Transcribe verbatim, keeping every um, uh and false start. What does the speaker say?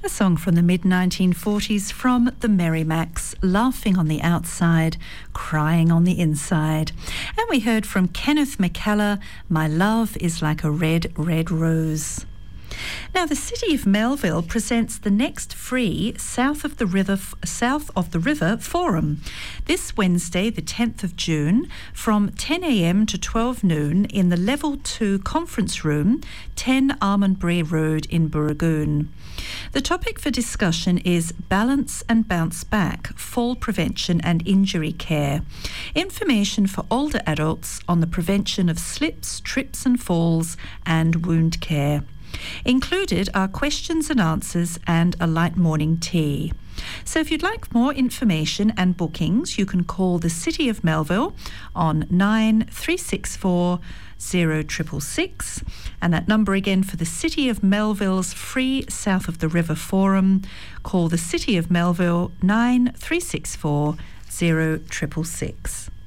A song from the mid nineteen forties from the Merrimacs, laughing on the outside, crying on the inside. And we heard from Kenneth McKellar, My Love is Like a Red, Red Rose. Now, the City of Melville presents the next free South of the River South of the River Forum this Wednesday, the tenth of June, from ten a.m. to twelve noon in the Level two Conference Room, ten Almondbury Road in Burragoon. The topic for discussion is Balance and Bounce Back, Fall Prevention and Injury Care. Information for older adults on the prevention of slips, trips and falls and wound care. Included are questions and answers and a light morning tea. So if you'd like more information and bookings, you can call the City of Melville on nine three six four zero six six six, and that number again for the City of Melville's free South of the River Forum, call the City of Melville nine three six four zero six six six.